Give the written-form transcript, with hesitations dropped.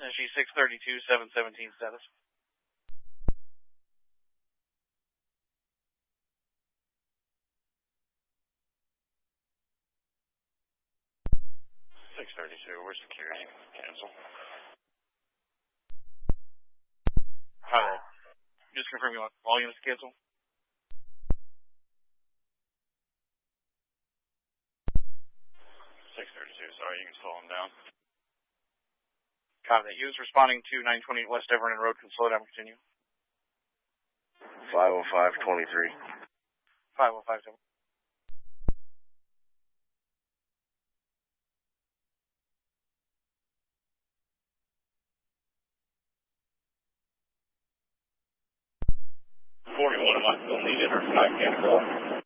She's 632, 717 status. Where's security? Cancel. Hi. Just confirm you want volume to cancel. 632, sorry, you can slow him down. Copy that. He was responding to 928 West Everett Road. Can slow down, continue. 50523. 5057. Still needed or 5 can't go.